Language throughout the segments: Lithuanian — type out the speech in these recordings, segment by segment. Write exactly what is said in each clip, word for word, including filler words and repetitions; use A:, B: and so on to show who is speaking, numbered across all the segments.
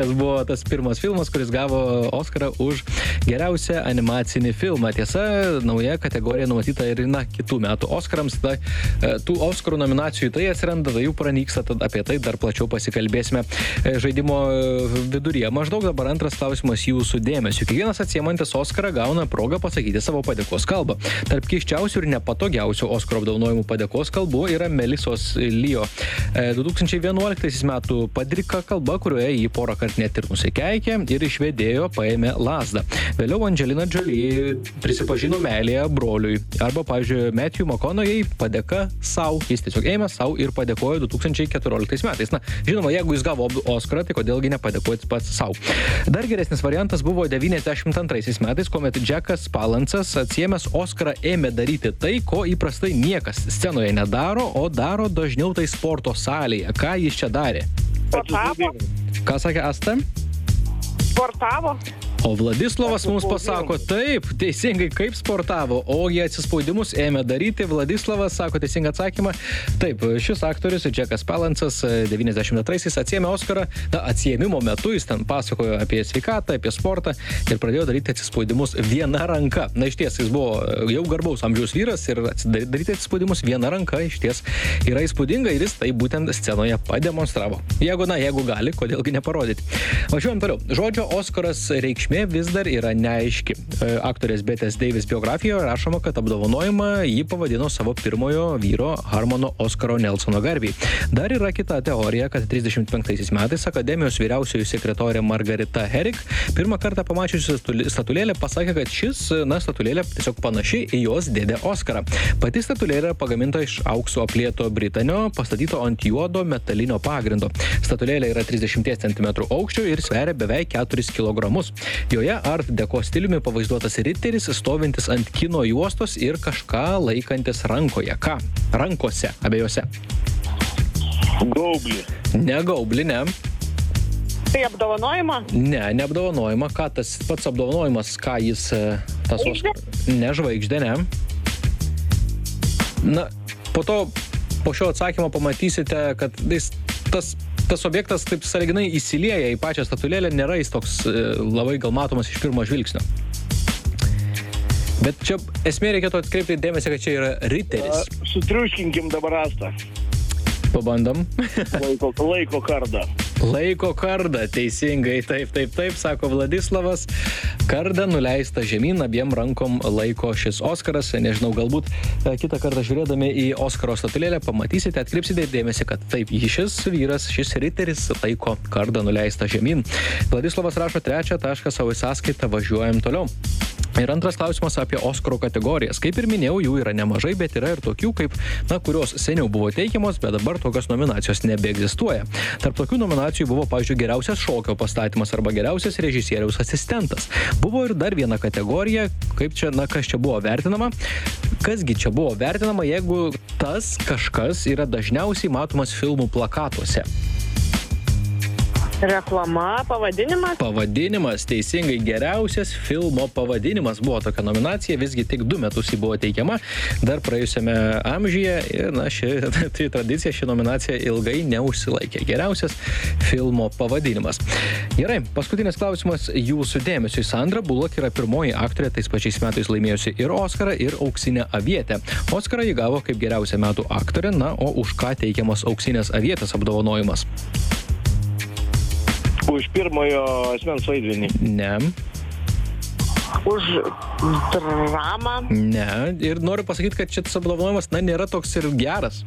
A: buvo tas pirmas filmas, kuris gavo Oskarą už geriausią animacinį filmą. Tiesa, nauja kategorija numatyta ir na, kitų metų Oskarams. Ta, tų Oskarų nominacijų tai atsiranda, tai jų pranyksta, tad apie tai dar plačiau pasikalbėsime žaidimo viduryje. Maždaug dabar antras klausimas jūsų dėmesio. Kiekvienas atsiemantis Oskarą gauna progą pasakyti savo padėkos kalbą. Tarp keisčiausių ir nepatogiausių Oskaro apdovanojimų padėkos kalbų yra Melisos Leo du tūkstančiai vienuoliktaisiais metų padrika kalba, kurioje jį porą kartų net ir nusikeikė ir iš vedėjo paėmė lazdą. Vėliau Angelina Jolie prisipažino meilėje broliui. Arba, pavyzdžiui, Matthew McConaughey padėka sau. Jis tiesiog ėmė sau ir padėkojo du tūkstančiai keturioliktais metais. Na, žinoma, jeigu jis gavo Oskarą, tai kodėlgi nepadėkoti pats sau. Dar geresnis variantas buvo devyniasdešimt antraisiais metais, kuomet Jackas Palancas atsiėmęs Oskarą ėmė daryti tai, ko įprastai niekas scenoje nedaro, o daro dažniau tai sporto salėje. Ką jis čia darė?
B: Sportavo.
A: Ką sakė Asta?
B: Sportavo.
A: O Vladislavas mums pasako, taip, teisingai kaip sportavo, o jie atsispaudimus ėmė daryti. Vladislavas sako teisingą atsakymą. Taip, šis aktorius, Jackas Palancas, devyniasdešimt antraisiais atsiėmė Oskarą. Na, atsiėmimo metu jis ten pasakojo apie sveikatą, apie sportą ir pradėjo daryti atsispaudimus viena ranka. Na, iš ties, jis buvo jau garbaus amžiaus vyras ir daryti atsispaudimus viena ranka iš ties yra įspūdinga ir jis tai būtent scenoje pademonstravo. Jeigu, na, jeigu gali, kodėlgi neparodyti. Važiuojam toliau. Žodžio Oskaras reikšmė vis dar yra neaiški. Aktorės Betės Davis biografijoje rašoma, kad apdovanojimą jį pavadino savo pirmojo vyro Harmano Oskaro Nelsono garbei. Dar yra kita teorija, kad trisdešimt penktaisiais metais akademijos vyriausioji sekretorė Margarita Herrick pirmą kartą pamačiusi statulėlę pasakė, kad šis, na, statulėlė tiesiog panaši į jos dėdę Oskarą. Pati statulėlė pagaminta iš aukso aplieto britanio, pastatyto ant juodo metalinio pagrindo. Statulėlė yra trisdešimt centimetrų aukščio ir sveria beveik keturis kilogramus. Joje art deko stiliumi pavaizduotas riteris, stovintis ant kino juostos ir kažką laikantis rankoje. Ką? Rankose, abiejose.
C: Gaublį.
A: Ne gaublį, ne.
B: Tai apdovanojimą?
A: Ne, ne apdovanojimą. Ką tas pats apdovanojimas, ką jis... Tas
B: Žvaigždė?
A: Ne, žvaigždė, ne. Na, po to, po šio atsakymo pamatysite, kad jis, tas... Tas objektas taip sąlyginai įsilieja į pačią statulėlę, nėra jis toks labai gal matomas iš pirmo žvilgsnio. Bet čia esmė reikėtų atkreipti dėmesį, kad čia yra riteris.
C: Sutriuškinkim dabar Astą.
A: Pabandom.
C: Laiko, laiko kardą.
A: Laiko kardą, teisingai, taip, taip, taip, sako Vladislavas. Kardą nuleista žemyn, abiem rankom laiko šis Oskaras. Nežinau, galbūt kitą kartą žiūrėdami į Oskaro statulėlę pamatysite, atkreipsite dėmesį, kad taip, šis vyras, šis riteris laiko kardą nuleista žemyn. Vladislavas rašo trečią tašką savo sąskaitą, važiuojam toliau. Ir antras klausimas apie Oskarų kategorijas. Kaip ir minėjau, jų yra nemažai, bet yra ir tokių, kaip, na, kurios seniau buvo teikiamos, bet dabar tokios nominacijos nebeegzistuoja. Tarp tokių nominacijų buvo, pavyzdžiui, geriausias šokio pastatymas arba geriausias režisieriaus asistentas. Buvo ir dar viena kategorija, kaip čia, na, kas čia buvo vertinama. Kasgi čia buvo vertinama, jeigu tas kažkas yra dažniausiai matomas filmų plakatuose.
B: Reklama, pavadinimas?
A: Pavadinimas, teisingai, geriausias filmo pavadinimas buvo tokia nominacija, visgi tik du metus jį buvo teikiama, dar praėjusiame amžiuje ir, na, ši tai tradicija, ši nominacija ilgai neužsilaikė. Geriausias filmo pavadinimas. Gerai, paskutinis klausimas jūsų dėmesiui. Sandra Bullock yra pirmoji aktorė, tais pačiais metais laimėjusi ir Oskarą, ir Auksinę avietę. Oskarą jį gavo kaip geriausia metų aktorė, na, o už ką teikiamas Auksinės avietės apdovanojimas?
C: Už pirmojo asmens vaidmenį.
A: Ne.
B: Už dramą?
A: Ne. Ir noriu pasakyti, kad šitas apdovanojimas, na, nėra toks ir geras.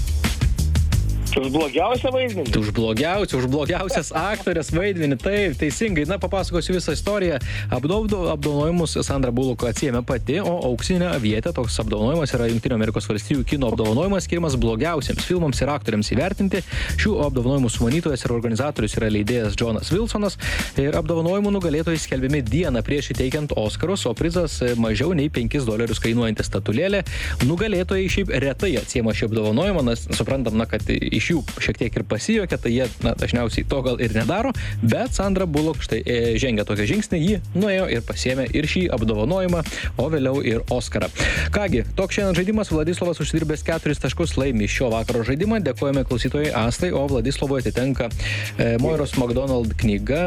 C: Už blogiausią vaidmenį?
A: Už blogiausią, už blogiausias aktorės vaidmenį, taip, teisingai. Na, papasakosiu visą istoriją. Apdovanojimus Sandra Bullock atsiėmė pati, o Auksinė avietė, toks apdovanojimas, yra Jungtinių Amerikos valstijų kino apdovanojimas, skiriamas blogiausiems filmams ir aktoriams įvertinti. Šių apdovanojimų sumanytojas ir organizatorius yra leidėjas Jonas Wilsonas. Ir apdovanojimų nugalėtojai skelbiami dieną prieš įteikiant Oskarus, o prizas mažiau nei penkis dolerius kainuojanti statulėlė. Nugalėtojai šiaip retai atsiema šį apdovanojimą, nes suprantam, na, kad iš jų šiek tiek ir pasijuokia, tai jie na, dažniausiai to gal ir nedaro, bet Sandra Bullock štai e, žengė tokią žingsnį, ji nuėjo ir pasiėmė ir šį apdovanojimą, o vėliau ir Oskarą. Kągi, toks šiandien žaidimas, Vladislavas užsidirbęs keturis taškus laimi šio vakaro žaidimą, dėkojame klausytojai Astai, o Vladislavui atitenka e, Moiros McDonald knyga